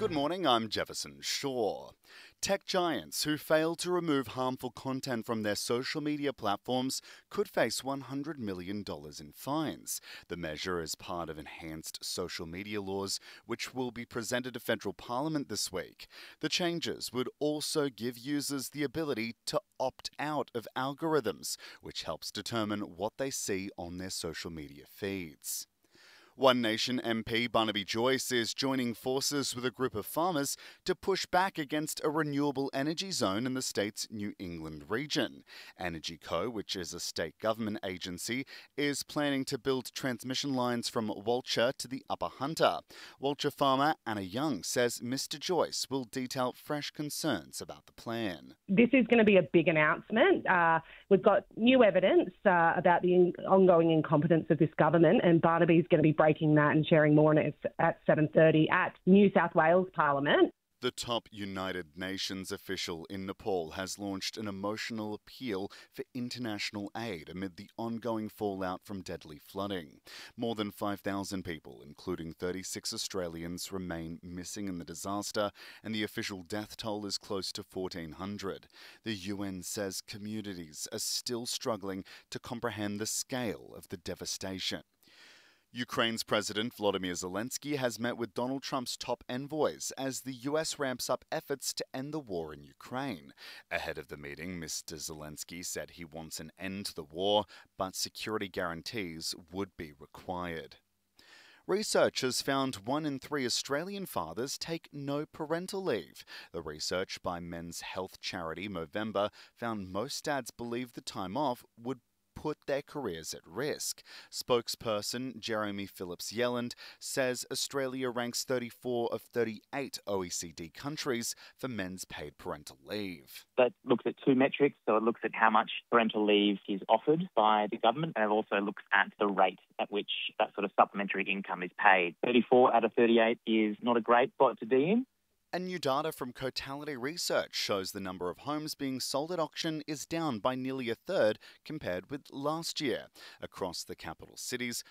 Good morning, I'm Jefferson Shaw. Tech giants who fail to remove harmful content from their social media platforms could face $100 million in fines. The measure is part of enhanced social media laws, which will be presented to federal parliament this week. The changes would also give users the ability to opt out of algorithms, which helps determine what they see on their social media feeds. One Nation MP Barnaby Joyce is joining forces with a group of farmers to push back against a renewable energy zone in the state's New England region. Energy Co, which is a state government agency, is planning to build transmission lines from Walcher to the Upper Hunter. Walcher farmer Anna Young says Mr Joyce will detail fresh concerns about the plan. This is going to be a big announcement. We've got new evidence about the ongoing incompetence of this government, and Barnaby's going to be breaking that and sharing more on it at 7:30 at New South Wales Parliament. The top United Nations official in Nepal has launched an emotional appeal for international aid amid the ongoing fallout from deadly flooding. More than 5,000 people, including 36 Australians, remain missing in the disaster, and the official death toll is close to 1,400. The UN says communities are still struggling to comprehend the scale of the devastation. Ukraine's President Volodymyr Zelensky has met with Donald Trump's top envoys as the US ramps up efforts to end the war in Ukraine. Ahead of the meeting, Mr. Zelensky said he wants an end to the war, but security guarantees would be required. Research has found 1 in 3 Australian fathers take no parental leave. The research by men's health charity Movember found most dads believe the time off would put their careers at risk. Spokesperson Jeremy Phillips-Yelland says Australia ranks 34 of 38 OECD countries for men's paid parental leave. That looks at 2 metrics, so it looks at how much parental leave is offered by the government, and it also looks at the rate at which that sort of supplementary income is paid. 34 out of 38 is not a great spot to be in. And new data from Cotality Research shows the number of homes being sold at auction is down by nearly a third compared with last year. Across the capital cities,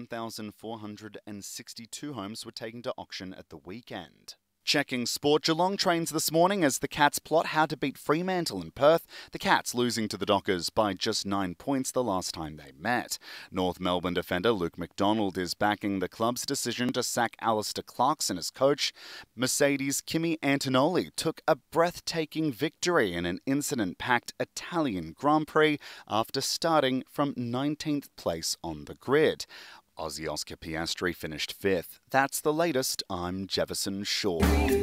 1,462 homes were taken to auction at the weekend. Checking sport, Geelong trains this morning as the Cats plot how to beat Fremantle in Perth, the Cats losing to the Dockers by just 9 points the last time they met. North Melbourne defender Luke McDonald is backing the club's decision to sack Alistair Clarkson as coach. Mercedes' Kimi Antonelli took a breathtaking victory in an incident-packed Italian Grand Prix after starting from 19th place on the grid. Aussie Oscar Piastri finished 5th. That's the latest. I'm Jefferson Shaw.